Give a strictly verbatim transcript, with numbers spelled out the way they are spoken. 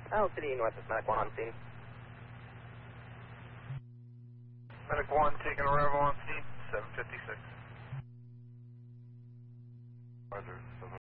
L City Northwest Medic one on scene. Medic one taking arrival on scene, seven fifty-six. Roger,